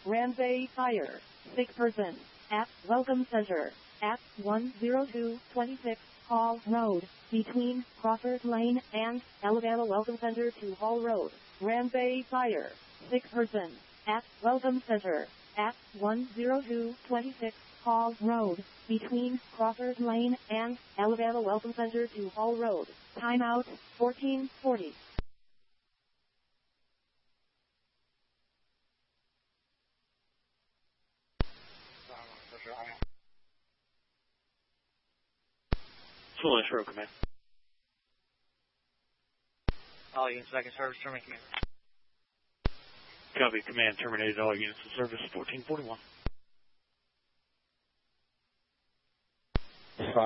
Ranbay Fire. Sick person. At Welcome Center. At 10226 Hall Road. Between Crawford Lane and Alabama Welcome Center to Hall Road. Ranbay Fire. Sick person. At Welcome Center. At 10226 Hall Road. Between Crawford Lane and Alabama Welcome Center to Hall Road. Timeout 1440. Full Road Command. All units back in service, terminate command. Copy, command terminated, all units in service, 1441.